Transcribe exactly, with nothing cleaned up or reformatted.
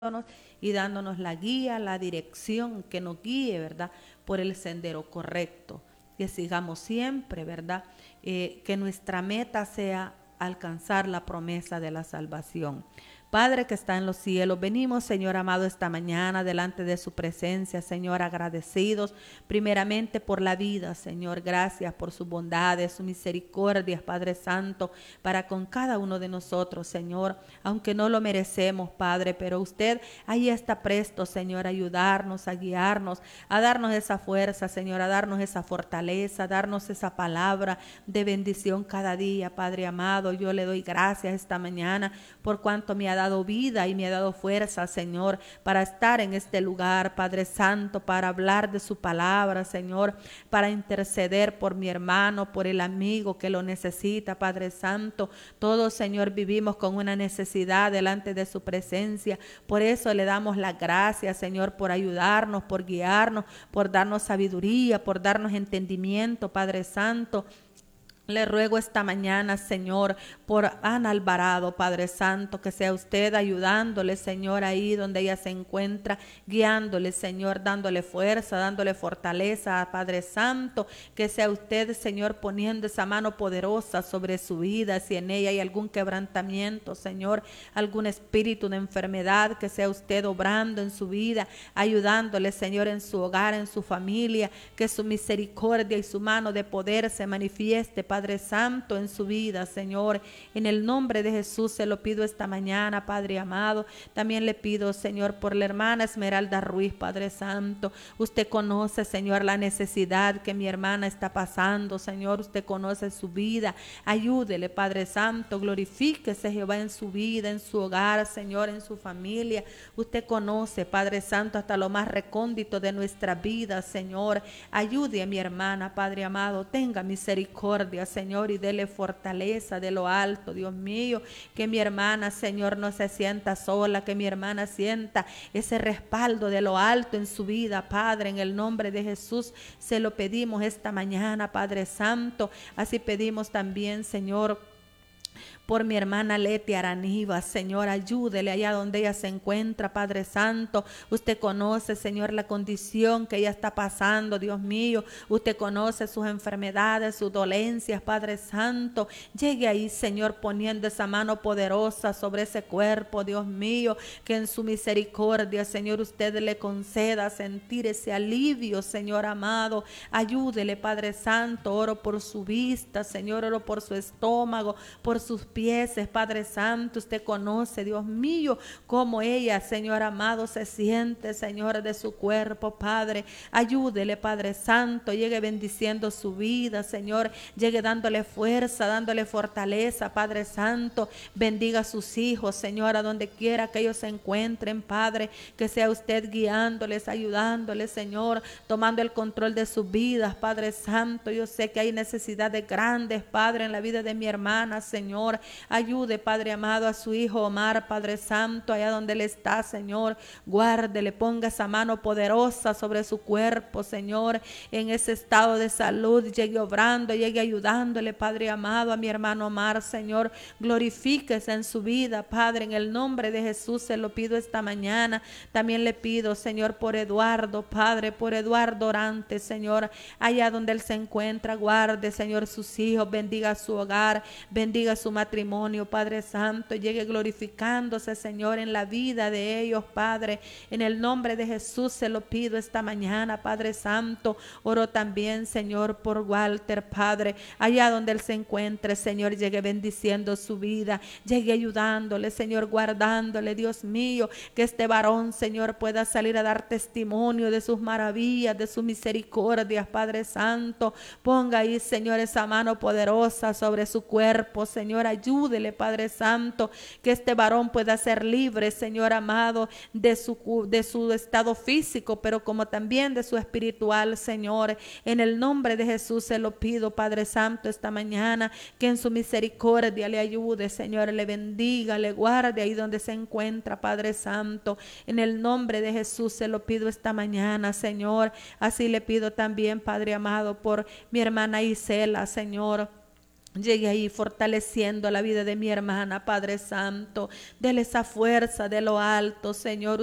y dándonos la guía, la dirección que nos guíe, ¿verdad? Por el sendero correcto. Que sigamos siempre, ¿verdad? Eh, que nuestra meta sea alcanzar la promesa de la salvación. Padre que está en los cielos, venimos, Señor amado, esta mañana delante de su presencia, Señor, agradecidos primeramente por la vida, Señor, gracias por sus bondades, su misericordia, Padre Santo, para con cada uno de nosotros, Señor, aunque no lo merecemos, Padre, pero usted ahí está presto, Señor, a ayudarnos, a guiarnos, a darnos esa fuerza, Señor, a darnos esa fortaleza, a darnos esa palabra de bendición cada día, Padre amado. Yo le doy gracias esta mañana por cuanto me ha dado vida y me ha dado fuerza, Señor, para estar en este lugar, Padre Santo, para hablar de su palabra, Señor, para interceder por mi hermano, por el amigo que lo necesita, Padre Santo. Todos, Señor, vivimos con una necesidad delante de su presencia. Por eso le damos las gracias, Señor, por ayudarnos, por guiarnos, por darnos sabiduría, por darnos entendimiento, Padre Santo. Le ruego esta mañana, Señor, por Ana Alvarado, Padre Santo, que sea usted ayudándole, Señor, ahí donde ella se encuentra, guiándole, Señor, dándole fuerza, dándole fortaleza, Padre Santo, que sea usted, Señor, poniendo esa mano poderosa sobre su vida, si en ella hay algún quebrantamiento, Señor, algún espíritu de enfermedad, que sea usted obrando en su vida, ayudándole, Señor, en su hogar, en su familia, que su misericordia y su mano de poder se manifieste, Padre Santo, en su vida, Señor. En el nombre de Jesús se lo pido esta mañana, Padre amado. También le pido, Señor, por la hermana Esmeralda Ruiz, Padre Santo. Usted conoce, Señor, la necesidad que mi hermana está pasando, Señor. Usted conoce su vida. Ayúdele, Padre Santo. Glorifíquese, Jehová, en su vida, en su hogar, Señor, en su familia. Usted conoce, Padre Santo, hasta lo más recóndito de nuestra vida, Señor. Ayude a mi hermana, Padre amado. Tenga misericordia, Señor, y dele fortaleza de lo alto, Dios mío, que mi hermana, Señor, no se sienta sola, que mi hermana sienta ese respaldo de lo alto en su vida, Padre, en el nombre de Jesús se lo pedimos esta mañana, Padre Santo. Así pedimos también, Señor, por mi hermana Leti Araniva, Señor, ayúdele allá donde ella se encuentra, Padre Santo. Usted conoce, Señor, la condición que ella está pasando, Dios mío. Usted conoce sus enfermedades, sus dolencias, Padre Santo. Llegue ahí, Señor, poniendo esa mano poderosa sobre ese cuerpo, Dios mío, que en su misericordia, Señor, usted le conceda sentir ese alivio, Señor amado. Ayúdele, Padre Santo. Oro por su vista, Señor, oro por su estómago, por sus pies, Padre Santo. Usted conoce, Dios mío, cómo ella, Señor amado, se siente, Señor, de su cuerpo, Padre. Ayúdele, Padre Santo. Llegue bendiciendo su vida, Señor. Llegue dándole fuerza, dándole fortaleza, Padre Santo. Bendiga a sus hijos, Señor, a donde quiera que ellos se encuentren, Padre. Que sea usted guiándoles, ayudándoles, Señor, tomando el control de sus vidas, Padre Santo. Yo sé que hay necesidades grandes, Padre, en la vida de mi hermana, Señor. Ayude, Padre amado, a su hijo Omar, Padre Santo, allá donde él está, Señor. Guárdele, ponga esa mano poderosa sobre su cuerpo, Señor, en ese estado de salud. Llegue obrando, llegue ayudándole, Padre amado, a mi hermano Omar, Señor. Glorifíquese en su vida, Padre, en el nombre de Jesús se lo pido esta mañana. También le pido, Señor, por Eduardo, Padre, por Eduardo Orante, Señor, allá donde él se encuentra. Guarde, Señor, sus hijos, bendiga su hogar, bendiga su matrimonio, Padre Santo. Llegue glorificándose, Señor, en la vida de ellos, Padre. En el nombre de Jesús se lo pido esta mañana, Padre Santo. Oro también, Señor, por Walter, Padre, allá donde él se encuentre, Señor. Llegue bendiciendo su vida, llegue ayudándole, Señor, guardándole, Dios mío, que este varón, Señor, pueda salir a dar testimonio de sus maravillas, de sus misericordias, Padre Santo. Ponga ahí, Señor, esa mano poderosa sobre su cuerpo, Señor. Ayúdele, Padre Santo, que este varón pueda ser libre, Señor amado, de su, de su estado físico, pero como también de su espiritual, Señor. En el nombre de Jesús se lo pido, Padre Santo, esta mañana, que en su misericordia le ayude, Señor, le bendiga, le guarde ahí donde se encuentra, Padre Santo. En el nombre de Jesús se lo pido esta mañana, Señor. Así le pido también, Padre amado, por mi hermana Isela, Señor. Llegue ahí fortaleciendo la vida de mi hermana, Padre Santo. Dele esa fuerza de lo alto, Señor.